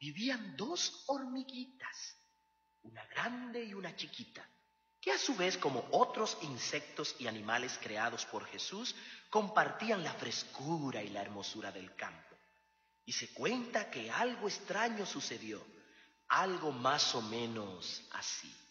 vivían dos hormiguitas, una grande y una chiquita, que a su vez, como otros insectos y animales creados por Jesús, compartían la frescura y la hermosura del campo. Y se cuenta que algo extraño sucedió, algo más o menos así.